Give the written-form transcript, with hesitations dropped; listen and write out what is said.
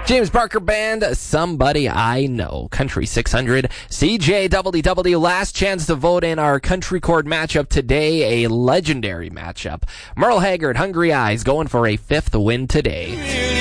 James Barker Band, Somebody I Know. Country 600. CJWW, last chance to vote in our country chord matchup today, a legendary matchup. Merle Haggard, Hungry Eyes, going for a 5th win today.